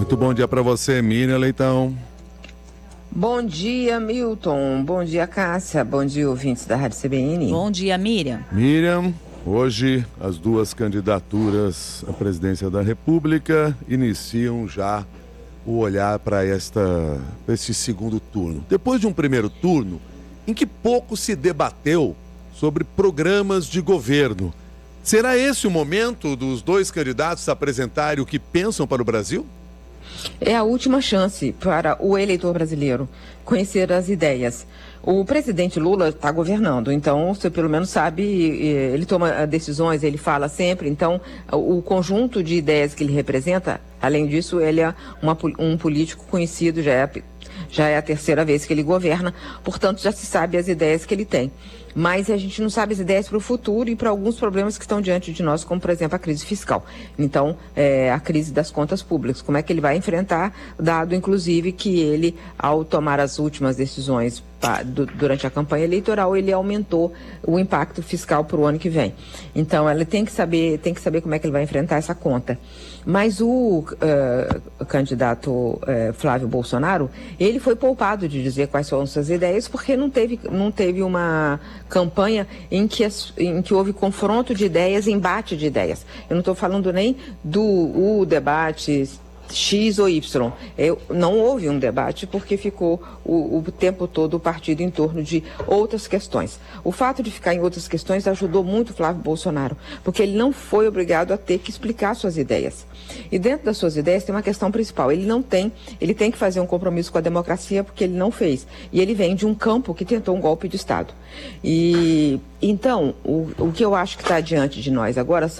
Muito bom dia para você, Miriam Leitão. Bom dia, Milton. Bom dia, Cássia. Bom dia, ouvintes da Rádio CBN. Bom dia, Miriam. Miriam, hoje as duas candidaturas à presidência da República iniciam já o olhar para esse segundo turno. Depois de um primeiro turno em que pouco se debateu sobre programas de governo, será esse o momento dos dois candidatos apresentarem o que pensam para o Brasil? É a última chance para o eleitor brasileiro conhecer as ideias. O presidente Lula está governando, então você pelo menos sabe, ele toma decisões, ele fala sempre, então o conjunto de ideias que ele representa, além disso, ele é um político conhecido, já é a terceira vez que ele governa, portanto já se sabe as ideias que ele tem. Mas a gente não sabe as ideias para o futuro e para alguns problemas que estão diante de nós, como por exemplo a crise fiscal. Então, a crise das contas públicas, como é que ele vai enfrentar, dado inclusive que ele, ao tomar as últimas decisões durante a campanha eleitoral, ele aumentou o impacto fiscal para o ano que vem. Então, ele tem que saber como é que ele vai enfrentar essa conta. Mas o candidato Flávio Bolsonaro, ele foi poupado de dizer quais são suas ideias, porque não teve uma campanha em que houve confronto de ideias, embate de ideias. Eu não estou falando nem do debate X ou Y. Não houve um debate porque ficou o tempo todo o partido em torno de outras questões. O fato de ficar em outras questões ajudou muito o Flávio Bolsonaro, porque ele não foi obrigado a ter que explicar suas ideias. E dentro das suas ideias tem uma questão principal. Ele tem que fazer um compromisso com a democracia porque ele não fez. E ele vem de um campo que tentou um golpe de Estado. E então, o que eu acho que está diante de nós agora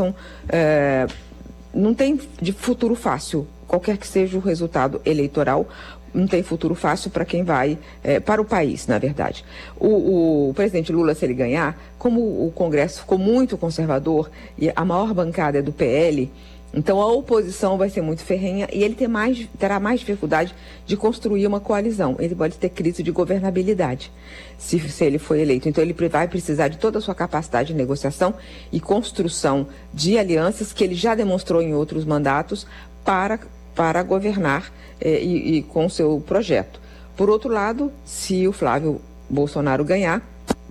não tem de futuro fácil. Qualquer que seja o resultado eleitoral, não tem futuro fácil para quem vai, para o país, na verdade. O presidente Lula, se ele ganhar, como o Congresso ficou muito conservador e a maior bancada é do PL, então a oposição vai ser muito ferrenha e ele terá mais dificuldade de construir uma coalizão. Ele pode ter crise de governabilidade se ele for eleito. Então ele vai precisar de toda a sua capacidade de negociação e construção de alianças que ele já demonstrou em outros mandatos para governar e com o seu projeto. Por outro lado, se o Flávio Bolsonaro ganhar,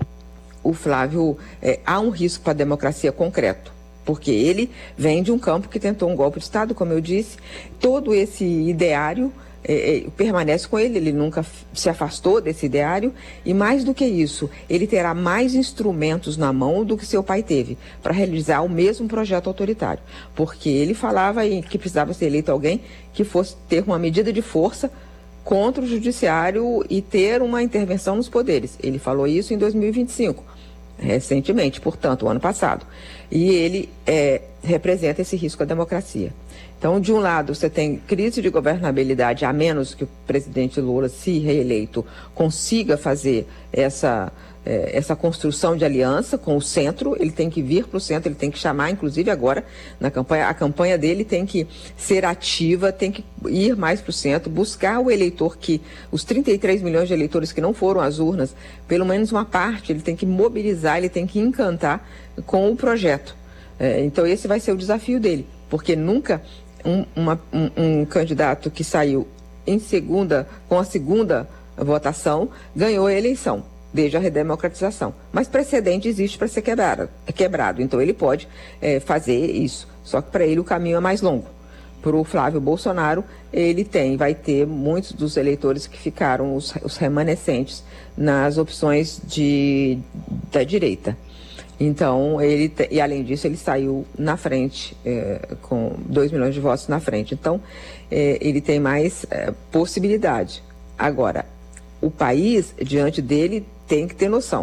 há um risco para a democracia concreto, porque ele vem de um campo que tentou um golpe de Estado, como eu disse. Todo esse ideário permanece com ele nunca se afastou desse ideário, e mais do que isso, ele terá mais instrumentos na mão do que seu pai teve para realizar o mesmo projeto autoritário, porque ele falava que precisava ser eleito alguém que fosse ter uma medida de força contra o judiciário e ter uma intervenção nos poderes. Ele falou isso em 2025, recentemente, portanto, o ano passado, e ele representa esse risco à democracia. Então, de um lado, você tem crise de governabilidade, a menos que o presidente Lula, se reeleito, consiga fazer essa construção de aliança com o centro. Ele tem que vir para o centro, ele tem que chamar, inclusive agora, na campanha, a campanha dele tem que ser ativa, tem que ir mais para o centro, buscar o eleitor os 33 milhões de eleitores que não foram às urnas, pelo menos uma parte, ele tem que mobilizar, ele tem que encantar com o projeto. Então, esse vai ser o desafio dele, porque nunca um candidato que saiu com a segunda votação ganhou a eleição, desde a redemocratização. Mas precedente existe para ser quebrado, então ele pode fazer isso, só que para ele o caminho é mais longo. Para o Flávio Bolsonaro, vai ter muitos dos eleitores que ficaram, os remanescentes, nas opções da direita. Então, e além disso, ele saiu na frente, com 2 milhões de votos na frente. Então, ele tem mais possibilidade. Agora, o país, diante dele, tem que ter noção.